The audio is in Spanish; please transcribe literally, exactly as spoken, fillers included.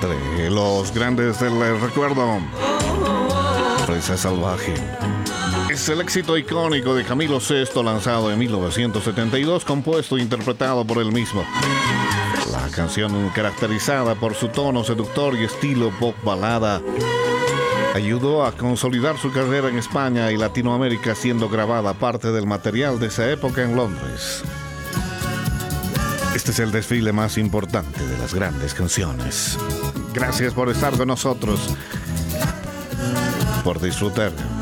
entre los grandes del recuerdo, Fresa Salvaje. Es el éxito icónico de Camilo Sesto, lanzado en mil novecientos setenta y dos, compuesto e interpretado por él mismo. La canción, caracterizada por su tono seductor y estilo pop balada, ayudó a consolidar su carrera en España y Latinoamérica, siendo grabada parte del material de esa época en Londres. Este es el desfile más importante de las grandes canciones. Gracias por estar con nosotros, por disfrutar